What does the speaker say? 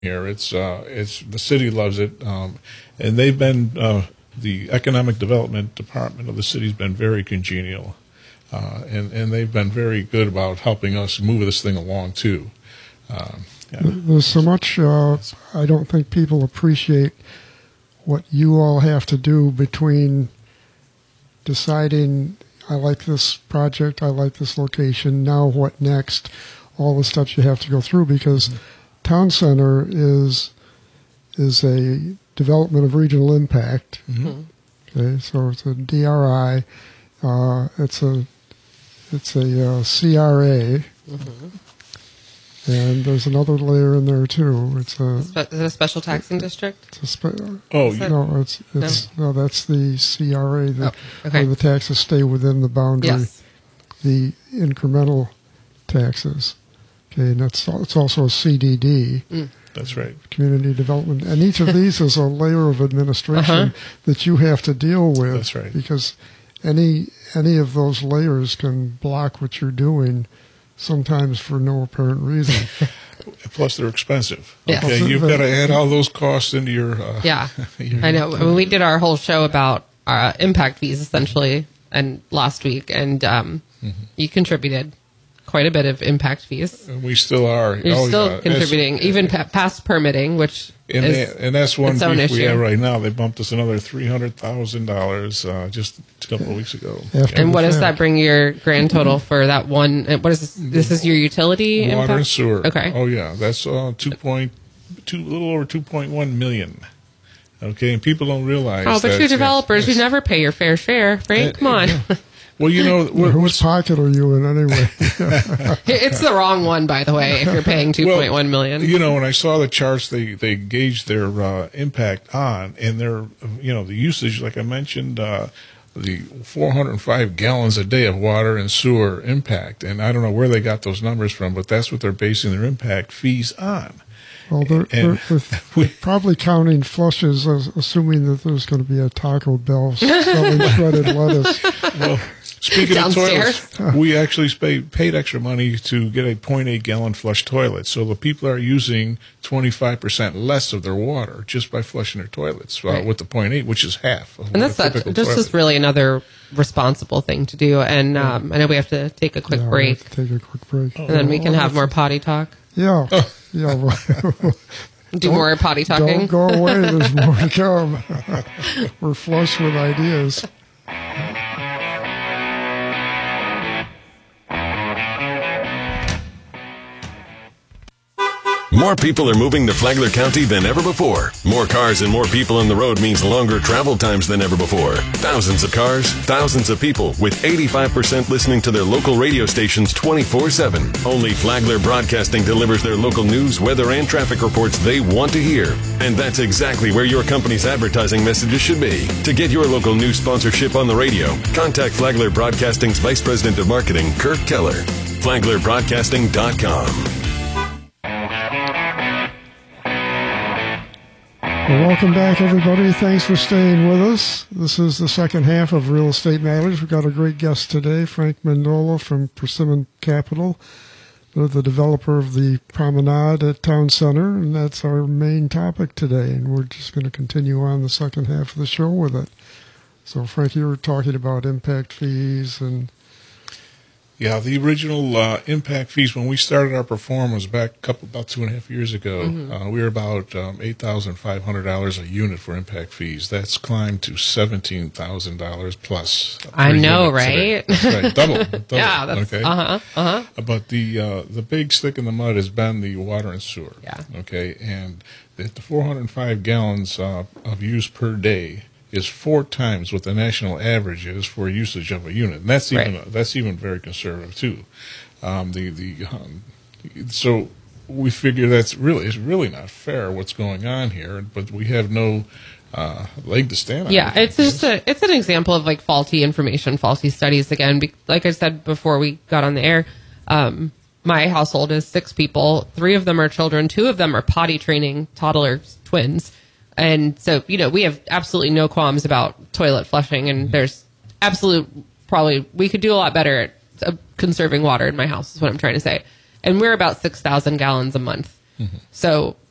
here. It's the city loves it, and they've been the economic development department of the city's been very congenial, and they've been very good about helping us move this thing along too. There's so much I don't think people appreciate what you all have to do between deciding, I like this project, I like this location, now what next, all the steps you have to go through, because Town Center is a development of regional impact. Okay, so it's a DRI, it's a CRA, and there's another layer in there too. It's is it a special taxing district? It's No, that's the CRA, okay. where the taxes stay within the boundary. Yes. The incremental taxes. Okay, and it's also a CDD. that's right. Community development, and each of these is a layer of administration that you have to deal with. That's right. Because any of those layers can block what you're doing, sometimes for no apparent reason. Plus, they're expensive. Yes. Okay, you've got to add all those costs into your. Yeah, I know. I mean, we did our whole show about impact fees essentially, and last week, and you contributed quite a bit of impact fees. And we still are. You're still contributing, even past permitting, which and that's one its own beef we issue. have right now. They bumped us another $300,000 just a couple of weeks ago. And what does that bring your grand total for that one? What is this? This is your utility Water impact? and sewer. Okay. Oh yeah, that's a little over 2.1 million. Okay, and people don't realize. Oh, but you're developers. You never pay your fair share, Frank. Come on. Well, you know, Whose pocket are you in anyway? It's the wrong one, by the way, if you're paying $2.1 million. You know, when I saw the charts they gauged their impact on, and their, the usage, like I mentioned, the 405 gallons a day of water and sewer impact. And I don't know where they got those numbers from, but that's what they're basing their impact fees on. Well, they're probably counting flushes, assuming that there's going to be a Taco Bell selling shredded lettuce. Well, speaking Downstairs. of toilets, we actually paid extra money to get a 0.8 gallon flush toilet. So the people are using 25% less of their water just by flushing their toilets with the 0.8, which is half. Of And that's just really another responsible thing to do. And I know we have to take a quick break. Take a quick break. And then we can have more potty talk. Yeah. Yeah. Do more potty talking. Don't go away. There's more to come. We're flush with ideas. More people are moving to Flagler County than ever before. More cars and more people on the road means longer travel times than ever before. Thousands of cars, thousands of people, with 85% listening to their local radio stations 24/7. Only Flagler Broadcasting delivers their local news, weather, and traffic reports they want to hear. And that's exactly where your company's advertising messages should be. To get your local news sponsorship on the radio, contact Flagler Broadcasting's Vice President of Marketing, Kirk Keller. FlaglerBroadcasting.com. Well, welcome back, everybody. Thanks for staying with us. This is the second half of Real Estate Matters. We've got a great guest today, Frank Mendola from Persimmon Capital. They're the developer of the Promenade at Town Center, and that's our main topic today. And we're just going to continue on the second half of the show with it. So, Frank, you were talking about impact fees and... Yeah, the original impact fees when we started our performance back about 2.5 years ago, we were about $8,500 a unit for impact fees. That's climbed to $17,000 plus. I know, right? That's right, double. Yeah, that's okay. But the big stick in the mud has been the water and sewer. Yeah. Okay, and the 405 gallons of use per day is 4 times what the national average is for usage of a unit, and that's even very conservative too. So we figure it's really not fair what's going on here, but we have no leg to stand on. Yeah, it's an example of like faulty information, faulty studies. Again, like I said before we got on the air, my household is 6 people. 3 of them are children. 2 of them are potty training toddlers, twins. And so, we have absolutely no qualms about toilet flushing, and there's probably we could do a lot better at conserving water in my house is what I'm trying to say. And we're about 6,000 gallons a month. So